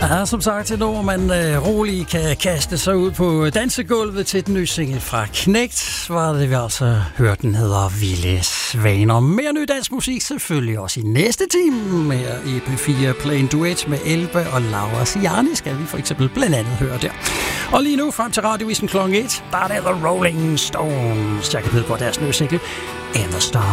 Ja, som sagt, når man roligt kan kaste sig ud på dansegulvet til den nye single fra Knægt, var det vi altså hørt, den hedder Vilde Svaner. Mere ny dansk musik selvfølgelig også i næste time her i P4 Play en duet med Elbe og Laura Siani, skal vi for eksempel blandt andet høre der. Og lige nu frem til radiovisen kl. 1, der er det The Rolling Stones, jeg kan byde på deres nye single In the Stars.